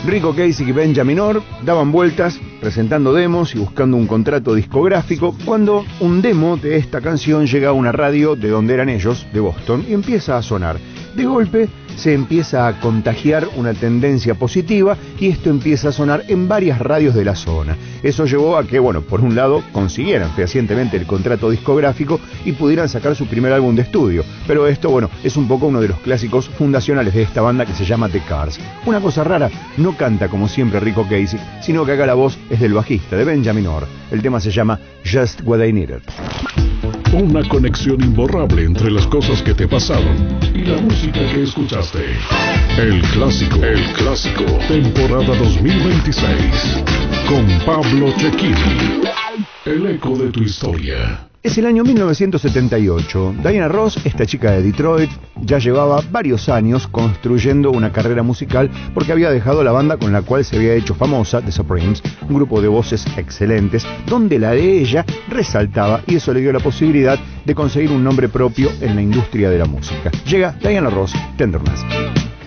Rico Ocasek y Benjamin Orr daban vueltas presentando demos y buscando un contrato discográfico cuando un demo de esta canción llega a una radio de donde eran ellos, de Boston, y empieza a sonar. De golpe se empieza a contagiar una tendencia positiva y esto empieza a sonar en varias radios de la zona. Eso llevó a que, bueno, por un lado consiguieran fehacientemente el contrato discográfico y pudieran sacar su primer álbum de estudio. Pero esto, bueno, es un poco uno de los clásicos fundacionales de esta banda que se llama The Cars. Una cosa rara, no canta como siempre Rico Ocasek, sino que acá la voz es del bajista, de Benjamin Orr. El tema se llama Just What I Needed. Una conexión imborrable entre las cosas que te pasaron y la música que escuchaste. El clásico, temporada 2026, con Pablo Cecchini. El eco de tu historia. Es el año 1978. Diana Ross, esta chica de Detroit, ya llevaba varios años construyendo una carrera musical porque había dejado la banda con la cual se había hecho famosa, The Supremes, un grupo de voces excelentes, donde la de ella resaltaba y eso le dio la posibilidad de conseguir un nombre propio en la industria de la música. Llega Diana Ross, Tenderness.